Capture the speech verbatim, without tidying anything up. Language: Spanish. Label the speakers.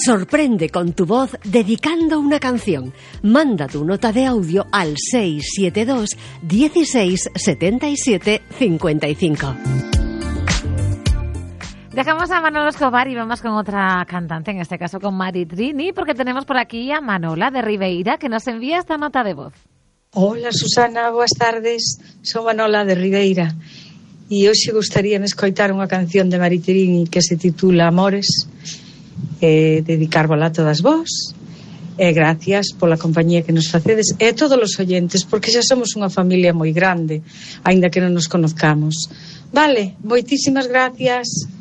Speaker 1: Sorprende con tu voz dedicando una canción. Manda tu nota de audio al seis siete dos, dieciséis, setenta y siete, cincuenta y cinco.
Speaker 2: Dejamos a Manolo Escobar y vamos con otra cantante, en este caso con Mari Trini, porque tenemos por aquí a Manola de Ribeira, que nos envía esta nota de voz.
Speaker 3: Hola Susana, boas tardes. Son Manola de Ribeira e hoxe gustaríame escoitar unha canción de Mari Trini que se titula Amores, eh, dedicarvola a todas vós, e eh, gracias pola compañía que nos facedes e a todos os oyentes, porque xa somos unha familia moi grande, aínda que non nos conozcamos. Vale, moitísimas gracias.